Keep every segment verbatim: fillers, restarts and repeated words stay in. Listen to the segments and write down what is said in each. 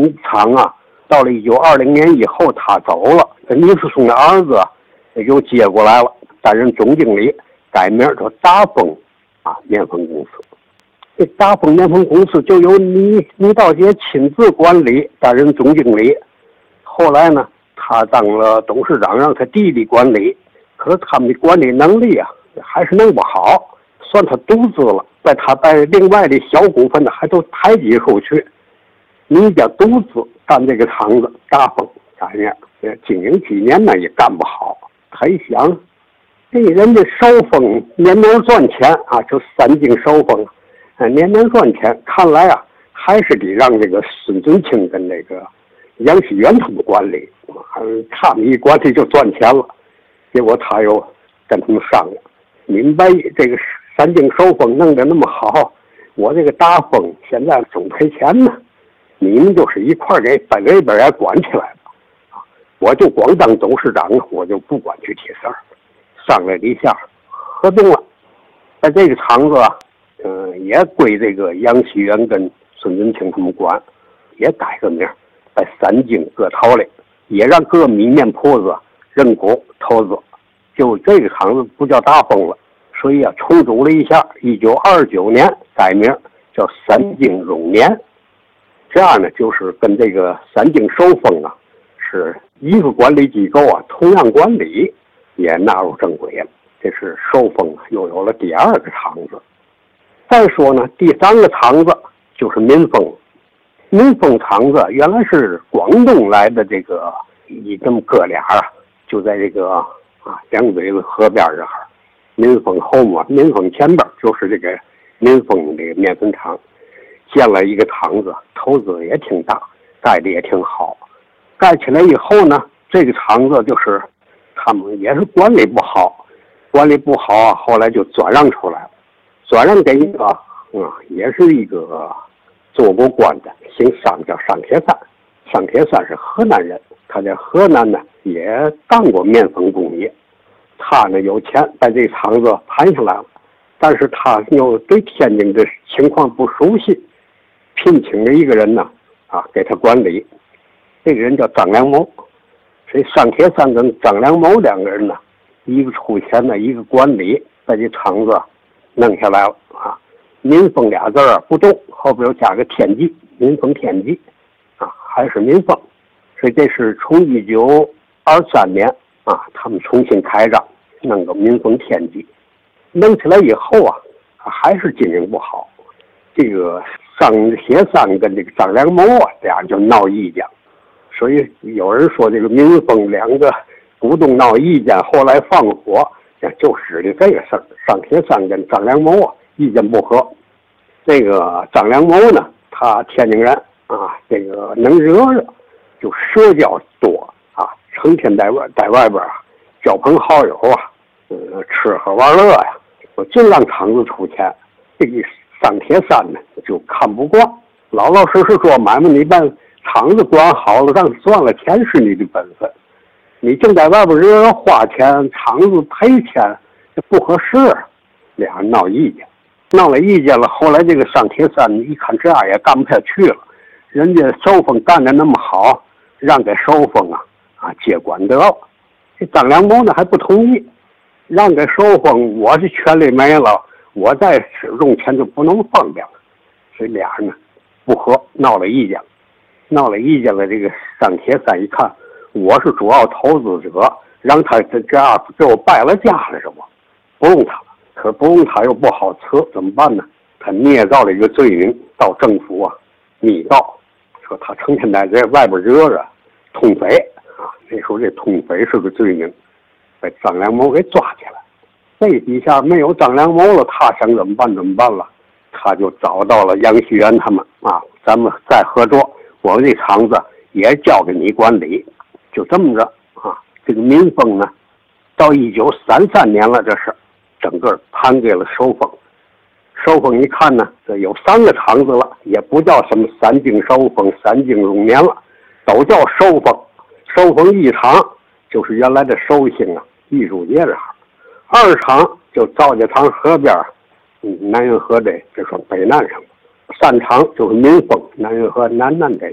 厂啊，到了一九二零年以后他走了，这倪世松的儿子又接过来了，担任总经理，改名叫达丰啊面粉公司。这达丰面粉公司就由倪倪道杰亲自管理，担任总经理。后来呢，他当了董事长，让他弟弟管理，可是他们的管理能力啊还是弄不好，算他独资了，在他把另外的小股份呢还都抬举出去。倪家独资干这个厂子，达丰改名，经营几年呢也干不好。他一想，这人家收风年年赚钱啊，就三经收风，啊，年年赚钱，看来啊还是得让这个孙敦清跟那个杨希元他们管理，嗯，他们一管理就赚钱了。结果他又跟他们商量，明白这个三经收风弄得那么好，我这个达丰现在总赔钱呢，你们就是一块给把这边也管起来吧，啊，我就光当董事长，我就不管具体事儿。商量了一下，合并了，在这个厂子啊，嗯、呃，也归这个杨希元跟孙敦清他们管，也改个名，在三经各投里，也让各米面铺子认股投资，就这个厂子不叫达丰了，所以啊，重组了一下，一九二九年改名叫三经荣年，这样呢，就是跟这个三经收风啊是一个管理机构啊，同样管理。也纳入正轨了，这是收风又有了第二个厂子。再说呢，第三个厂子就是民丰。民丰厂子原来是广东来的，这个一这么哥俩啊，就在这个啊两嘴子河边这儿，民丰后面，民丰前边就是这个民丰这个面粉厂，建了一个厂子，投资也挺大，盖的也挺好。盖起来以后呢，这个厂子就是他们也是管理不好，管理不好啊，后来就转让出来了，转让给一个嗯，也是一个做过官的姓商，叫商铁三。商铁三是河南人，他在河南呢也干过面粉工业。他呢有钱，把这厂子盘下来了，但是他又对天津的情况不熟悉，聘请了一个人呢啊给他管理，这个人叫张良谋。所以商铁三跟张良谋两个人呢，一个出钱呢，一个管理，把这厂子弄下来了啊。民丰俩字儿不动，后边又加个天际，民丰天际啊，还是民丰。所以这是从一九二三年啊，他们重新开张，弄个民丰天际。弄起来以后啊，还是经营不好。这个商铁三跟这个张良谋啊，俩就闹意见。所以有人说这个民丰两个股东闹意见，后来放火，就指的这个事儿。商铁三跟张良谋啊意见不合。这个张良谋呢，他天津人啊，这个能惹惹，就社交多啊，成天在外在外边啊交朋好友啊，呃，吃喝玩乐呀、啊，我尽让厂子出钱。这个商铁三呢就看不惯，老老实实说买卖你办。厂子管好了，让赚了钱是你的本分。你正在外边惹人花钱，厂子赔钱，这不合适。俩人闹意见，闹了意见了。后来这个商铁三一看这样也干不下去了，人家收风干得那么好，让给收风啊啊接管得了。这张良谋呢还不同意，让给收风，我是权利没了，我再用钱就不能方便了。所以俩人呢不和，闹了意见。闹了意见了，这个商铁三一看，我是主要投资者，让他这这样给我败了家了是吧？不用他了，可是不用他又不好辞，怎么办呢？他捏造了一个罪名到政府啊，密告，说他成天在这外边惹惹通匪啊。那时候这通匪是个罪名，被张良谋给抓起来。这底下没有张良谋了，他想怎么办怎么办了？他就找到了杨希元他们啊，咱们再合作。我们这厂子也交给你管理，就这么着啊。这个民丰呢，到一九三三年了，这是整个盘给了收丰。收丰一看呢，这有三个厂子了，也不叫什么三经收丰、三经荣年了，都叫收丰。收丰一厂就是原来的寿星啊，艺术节这儿；二厂就赵家塘河边，嗯，南运河这这算北南上。三厂就是民丰，南运河南南这边。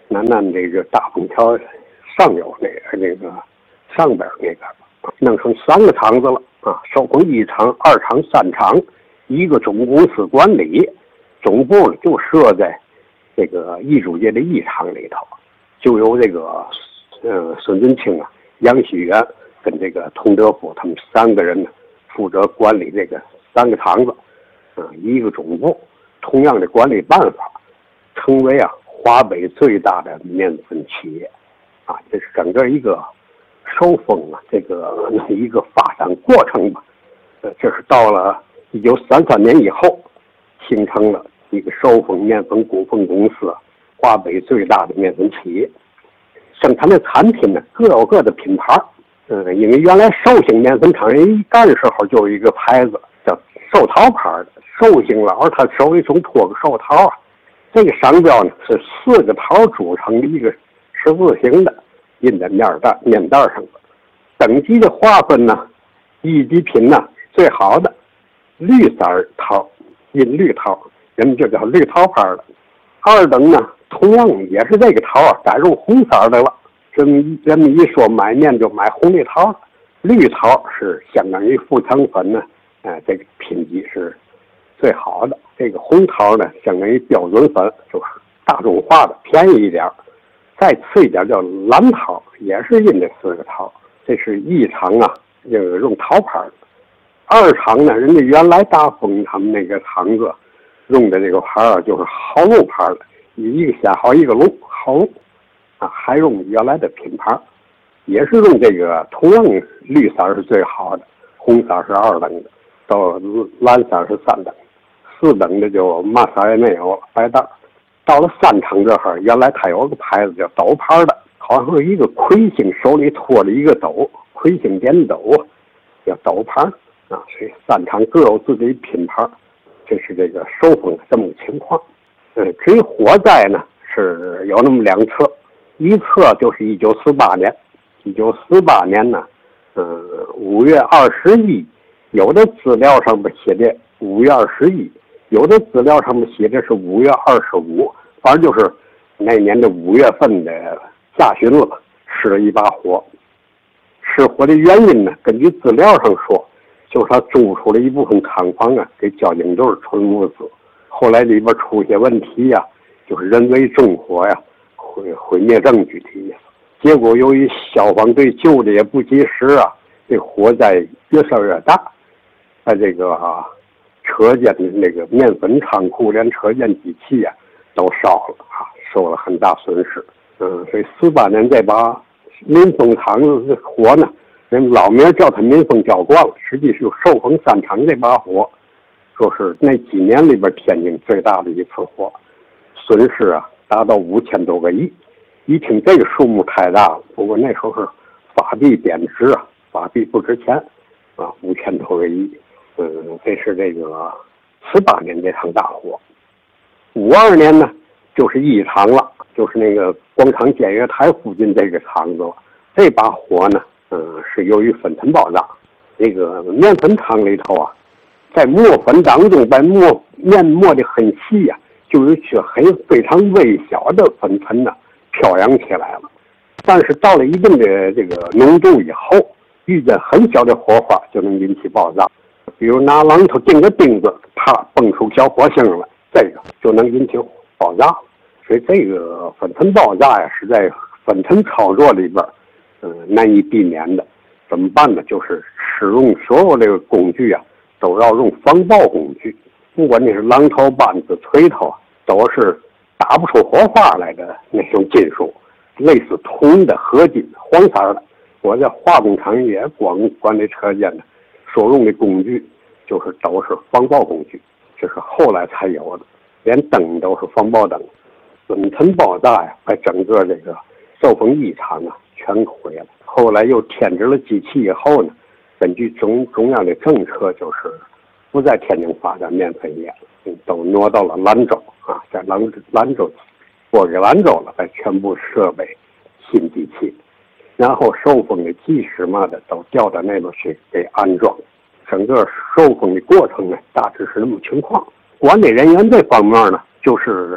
南南这个大丰桥上游那个那个上边那个弄成三个厂子了啊，寿丰一厂、二厂、三厂，一个总公司管理，总部呢就设在这个艺术界的艺厂里头，就由这个呃孙振清啊、杨希元跟这个童德福他们三个人呢负责管理这个三个厂子，嗯、呃，一个总部，同样的管理办法，成为啊华北最大的面粉企业，啊，这是整个一个寿丰啊这个一个发展过程吧。呃，这是到了一九三三年以后，形成了一个寿丰面粉股份公司，华北最大的面粉企业。生产的产品呢各有各的品牌，嗯、呃，因为原来寿星面粉厂人一干的时候就有一个牌子叫寿桃牌的，寿星老他手里总托个寿桃啊。这个商标呢是四个桃组成的一个十字形的，印在面袋面袋上的。等级的划分呢，一级品呢最好的绿色桃，印绿桃，人们就叫绿桃牌的。二等呢，同样也是这个桃啊，改用红色的了。人们人们一说买面就买红绿桃，绿桃是相当于副成粉呢，呃，这个品级是最好的。这个红桃呢，相当于标准粉，就是大众化的，便宜一点。再次一点叫蓝桃，也是印这四个桃。这是一厂啊，这个用桃牌的。二厂呢，人家原来大丰他们那个厂子用的这个牌啊，就是好龙牌的，一个先好一个龙，好龙啊，还用原来的品牌，也是用这个同样绿色是最好的，红色是二等的，到蓝色是三等，四等的就嘛色也没有了，白蛋。到了三厂这哈，原来它有个牌子叫斗牌的，好像有一个魁星手里托着一个斗，魁星点斗叫斗牌啊，所以三厂各有自己品牌，这是这个寿丰的这么个情况。呃，至于火灾呢，是有那么两侧，一侧就是一九四八年，一九四八年呢，呃，五月二十一，有的资料上面写的五月二十一，有的资料上面写的是五月二十五，反正就是那年的五月份的下旬了，失了一把火。失火的原因呢，根据资料上说，就是他租出了一部分厂房啊，给交警队存物资，后来里边出些问题呀、啊，就是人为纵火呀、啊，毁毁灭证据的意思。结果由于消防队救的也不及时啊，这火灾越烧越大，在这个啊车间的那个面粉仓库连车间机器啊都烧了啊，受了很大损失。嗯，所以四八年这把民丰厂子的火呢，人老名叫它民丰浇灌了，实际是寿丰三厂这把火，说是那几年里边天津最大的一次火，损失啊达到五千多个亿。一听这个数目太大了，不过那时候是法币贬值啊，法币不值钱啊，五千多个亿。嗯，这是这个四八年这场大火。五二年呢，就是一厂了，就是那个广场检阅台附近这个厂子了。这把火呢，嗯，是由于粉尘爆炸。这个面粉厂里头啊，在磨粉当中，把磨面磨得很细呀、啊，就有些很非常微小的粉尘呢、啊、飘扬起来了。但是到了一定的这个浓度以后，遇见很小的火花就能引起爆炸。比如拿榔头钉个钉子，啪蹦出小火星来，这个就能引起爆炸。所以这个粉尘爆炸呀，是在粉尘操作里边，嗯、呃，难以避免的。怎么办呢？就是使用所有这个工具啊，都要用防爆工具。不管你是榔头、扳子、锤头，都是打不出火花来的那种金属，类似铜的、合金的、黄色的。我在化工厂也管管理车间的。所用的工具就是都是防爆工具，这是后来才有的，连灯都是防爆灯。粉尘爆炸呀，把整个这个寿丰一厂啊全毁了。后来又添置了机器以后呢，根据中中央的政策，就是不在天津发展面粉业，都挪到了兰州啊，在兰兰州拨给兰州了，把全部设备新机器。然后寿丰的技师嘛的都调到那边去给安装，整个寿丰的过程呢，大致是那么情况。管理人员这方面呢，就是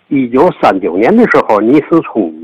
一九三九年的时候，倪思聪